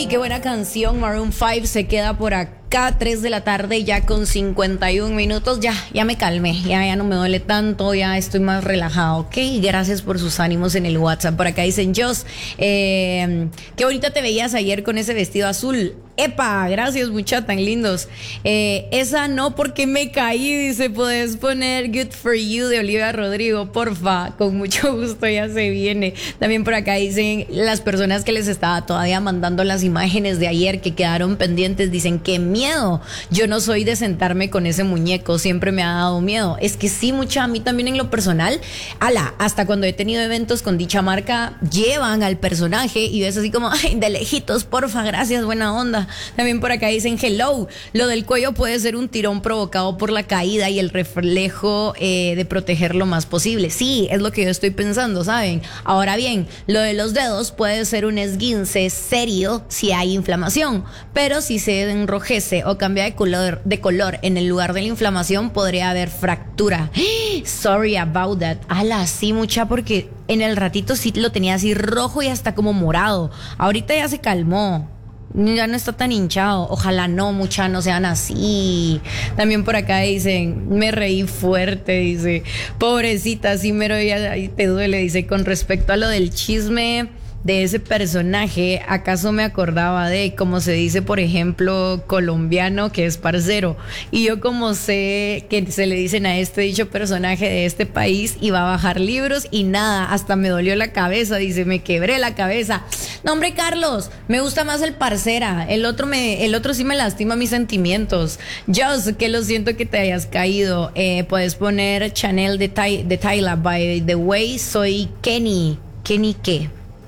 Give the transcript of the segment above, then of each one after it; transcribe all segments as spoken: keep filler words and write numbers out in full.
Uy, qué buena canción. Maroon cinco se queda por acá, tres de la tarde, ya con cincuenta y un minutos. Ya, ya me calmé, ya, ya no me duele tanto, ya estoy más relajado, ¿ok? Gracias por sus ánimos en el WhatsApp. Por acá dicen, Jos, eh, qué bonita te veías ayer con ese vestido azul. ¡Epa! Gracias, mucha, tan lindos. Eh, esa no, porque me caí, dice, puedes poner Good For You de Olivia Rodrigo, porfa, con mucho gusto, ya se viene. También por acá dicen, las personas que les estaba todavía mandando las imágenes de ayer que quedaron pendientes, dicen, qué miedo, yo no soy de sentarme con ese muñeco, siempre me ha dado miedo. Es que sí, mucha, a mí también en lo personal, ala, hasta cuando he tenido eventos con dicha marca, llevan al personaje y ves así como, ay, de lejitos, porfa, gracias, buena onda. También por acá dicen, hello, lo del cuello puede ser un tirón provocado por la caída y el reflejo eh, de proteger lo más posible. Sí, es lo que yo estoy pensando, ¿saben? Ahora bien, lo de los dedos puede ser un esguince serio si hay inflamación, pero si se enrojece o cambia de color, de color en el lugar de la inflamación, podría haber fractura. Sorry about that. Ala, sí, mucha, porque en el ratito sí lo tenía así rojo y hasta como morado. Ahorita ya se calmó. Ya no está tan hinchado. Ojalá no, mucha, no sean así. También por acá dicen, me reí fuerte, dice, pobrecita, sí mero ya ahí te duele, dice, con respecto a lo del chisme de ese personaje, ¿acaso me acordaba de, como se dice, por ejemplo, colombiano, que es parcero? Y yo como sé que se le dicen a este dicho personaje de este país, iba a bajar libros y nada, hasta me dolió la cabeza, dice, me quebré la cabeza. No, hombre, Carlos, me gusta más el parcera, el otro me, el otro sí me lastima mis sentimientos. Just, que lo siento que te hayas caído. Eh, puedes poner Chanel de, Ty, de Tyla, by the way, soy Kenny. ¿Kenny qué?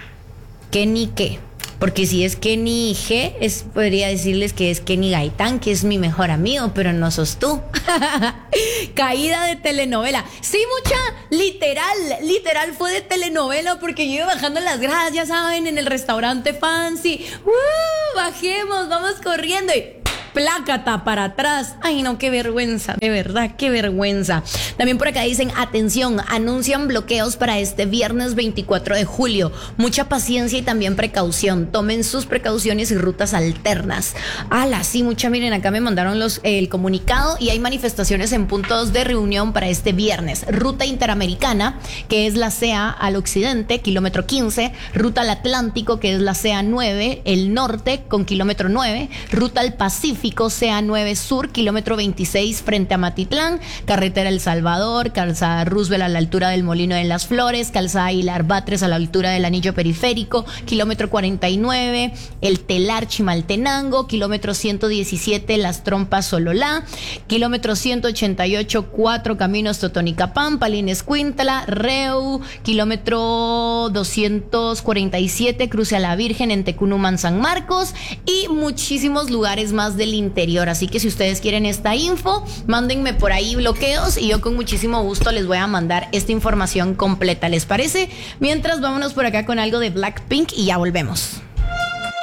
Kenny qué, porque si es Kenny G, es, podría decirles que es Kenny Gaitán, que es mi mejor amigo, pero no sos tú. Caída de telenovela. Sí, mucha, literal, literal fue de telenovela, porque yo iba bajando las gradas, ya saben, en el restaurante fancy. ¡Uh! Bajemos, vamos corriendo y plácata para atrás. Ay, no, qué vergüenza, de verdad, qué vergüenza. También por acá dicen, atención, anuncian bloqueos para este viernes veinticuatro de julio. Mucha paciencia y también precaución. Tomen sus precauciones y rutas alternas. Ala, sí, mucha, miren, acá me mandaron los, el comunicado y hay manifestaciones en puntos de reunión para este viernes. Ruta Interamericana, que es la C A al occidente, kilómetro quince. Ruta al Atlántico, que es la C A nueve, el norte, con kilómetro nueve. Ruta al Pacífico, C A nueve Sur, kilómetro veintiséis frente a Matitlán, carretera El Salvador, calzada Roosevelt a la altura del Molino de las Flores, calzada Hilar Batres a la altura del anillo periférico, kilómetro cuarenta y nueve, El Telar Chimaltenango, kilómetro ciento diecisiete Las Trompas Sololá, kilómetro ciento ochenta y ocho Cuatro Caminos Totonicapán, Palines Cuintla, Reu, kilómetro doscientos cuarenta y siete Cruce a la Virgen en Tecunumán San Marcos y muchísimos lugares más del interior. Así que si ustedes quieren esta info, mándenme por ahí bloqueos y yo con muchísimo gusto les voy a mandar esta información completa. ¿Les parece? Mientras, vámonos por acá con algo de Blackpink y ya volvemos.